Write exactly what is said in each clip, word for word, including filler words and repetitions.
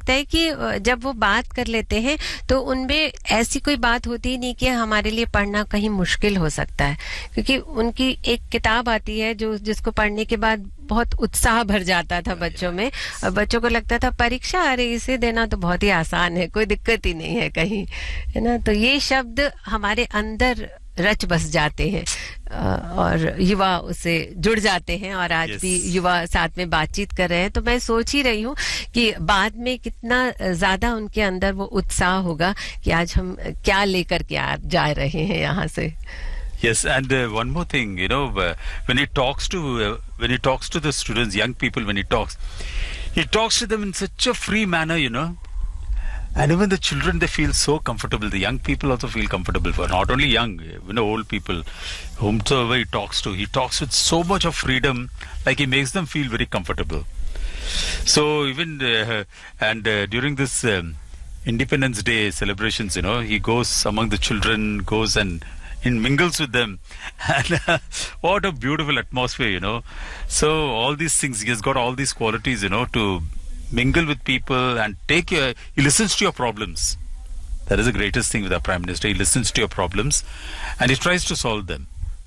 लगता है कि जब वो बात कर लेते हैं तो उनमें ऐसी कोई बात होती ही नहीं कि हमारे लिए पढ़ना कहीं मुश्किल हो सकता है, क्योंकि उनकी एक किताब आती है जो जिसको पढ़ने के बाद बहुत उत्साह भर जाता था बच्चों में, और बच्चों को लगता था परीक्षा अरे इसे देना तो बहुत ही आसान है, कोई दिक्कत ही नहीं है कहीं, है ना. तो ये शब्द हमारे अंदर रच बस जाते हैं और युवा उससे जुड़ जाते हैं, और आज yes. भी युवा साथ में बातचीत कर रहे हैं. तो मैं सोच ही रही हूँ कि बाद में कितना ज्यादा उनके अंदर वो उत्साह होगा कि आज हम क्या लेकर के आ जा रहे हैं यहाँ से. Yes, and uh, one more thing, you know, uh, when he talks to uh, when he talks to the students, young people, when he talks, he talks to them in such a free manner, you know. And even the children, they feel so comfortable. The young people also feel comfortable. For not only young, you know, old people, whomsoever he talks to, he talks with so much of freedom, like he makes them feel very comfortable. So even uh, and uh, during this um, Independence Day celebrations, you know, he goes among the children, goes and and mingles with them, and uh, what a beautiful atmosphere, you know. So all these things, he has got all these qualities, you know, to mingle with people and take your, he listens to your problems. That is the greatest thing with our Prime Minister. He listens to your problems and he tries to solve them.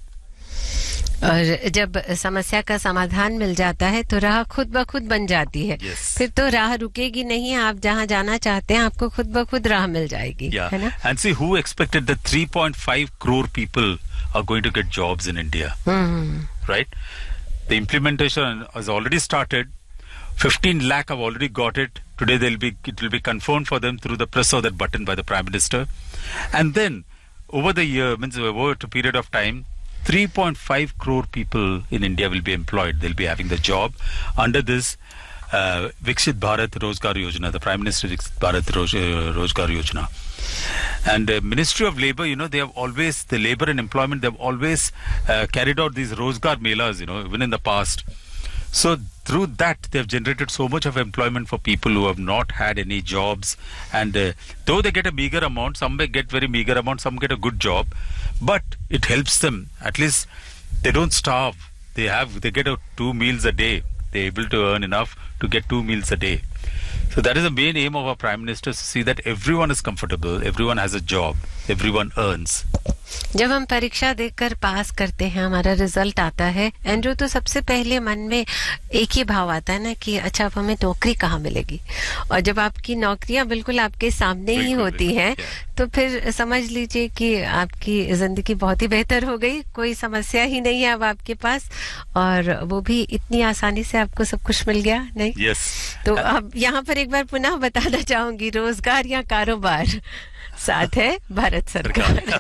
और जब समस्या का समाधान मिल जाता है तो राह खुद ब खुद बन जाती है. yes. फिर तो राह रुकेगी नहीं, आप जहाँ जाना चाहते हैं आपको खुद ब खुद राह मिल जाएगी. yeah. है ना? And see, who expected that three point five crore people are going to get jobs in India? mm-hmm. Right? The implementation has already started. fifteen lakh have already got it. Today they'll be, it will be confirmed for them through the press of that button by the Prime Minister. And then over the year, means over a period of time, three point five crore people in India will be employed. They'll be having the job under this uh, Viksit Bharat Rozgar Yojana, the Prime Minister Viksit Bharat Roz, uh, Rozgar Yojana. And uh, Ministry of Labour, you know, they have always, the labour and employment, they have always uh, carried out these Rozgar Melas, you know, even in the past. So through that, they have generated so much of employment for people who have not had any jobs. And uh, though they get a meager amount, some may get very meager amount, some get a good job, but it helps them. At least they don't starve. They have, they get a two meals a day. They're able to earn enough to get two meals a day. So that is the main aim of our Prime Minister, to see that everyone is comfortable, everyone has a job, everyone earns. जब हम परीक्षा देकर पास करते हैं, हमारा result आता है Andrew, तो सबसे पहले मन में एक ही भाव आता है ना कि अच्छा अब हमें नौकरी कहाँ मिलेगी. और जब आपकी नौकरियां बिल्कुल आपके सामने ही होती हैं तो फिर समझ लीजिए कि आपकी जिंदगी बहुत ही बेहतर हो गई. कोई समस्या ही नहीं है अब आपके पास, और वो भी इतनी आसानी से आपको सब कुछ मिल गया. नहीं yes. तो अब यहाँ पर एक बार पुनः बताना चाहूंगी, रोजगार या कारोबार, साथ है भारत सरकार.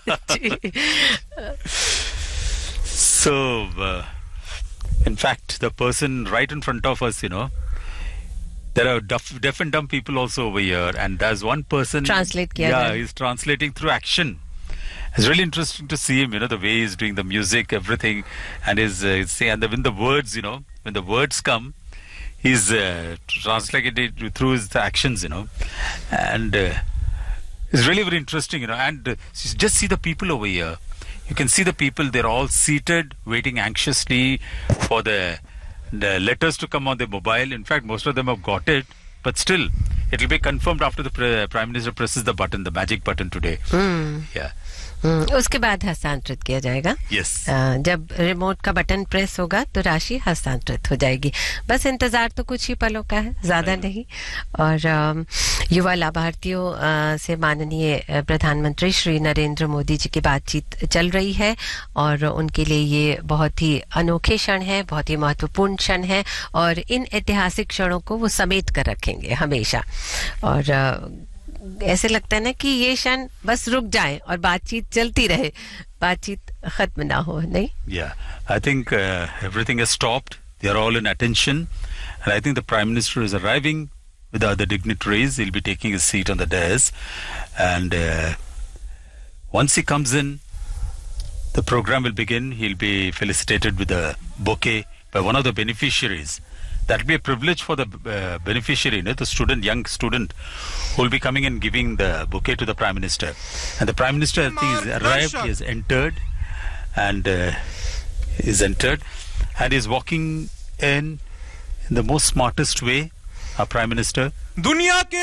So uh, in fact, the person right in front of us, you know, there are deaf, deaf and dumb people also over here, and there's one person translate kiya yeah hai. He's translating through action. It's really interesting to see him, you know, the way he's doing the music, everything, and his uh, say, and the, when the words, you know, when the words come, he's uh, translating it through his actions, you know, and uh, it's really very interesting, you know. And uh, just see the people over here. You can see the people, they're all seated, waiting anxiously for the, the letters to come on their mobile. In fact, most of them have got it, but still, it will be confirmed after the pre- Prime Minister presses the button, the magic button today. Mm. Yeah. उसके बाद हस्तांतरित किया जाएगा. yes. जब remote का button press होगा तो राशि हस्तांतरित हो जाएगी. बस इंतजार तो कुछ ही पलों का है, ज्यादा नहीं. और युवा लाभार्थियों से माननीय प्रधानमंत्री श्री नरेंद्र मोदी जी की बातचीत चल रही है, और उनके लिए ये बहुत ही अनोखे क्षण है, बहुत ही महत्वपूर्ण क्षण है, और इन ऐतिहासिक क्षणों को वो समेट कर रखेंगे हमेशा. और ऐसे लगता है ना कि ये क्षण बस रुक जाए और बातचीत चलती रहे, बातचीत खत्म ना हो. नहीं? Yeah, I think uh, everything has stopped. They are all in attention, and I think the Prime Minister is arriving with the other dignitaries. He'll be taking his seat on the dais, and uh, once he comes in, the program will begin. He'll be felicitated with a bouquet by one of the beneficiaries. That will be a privilege for the uh, beneficiary, you know, the student, young student, who will be coming and giving the bouquet to the Prime Minister. And the Prime Minister, I think, has arrived, he has entered, and uh, is entered, and is walking in, in the most smartest way, our Prime Minister.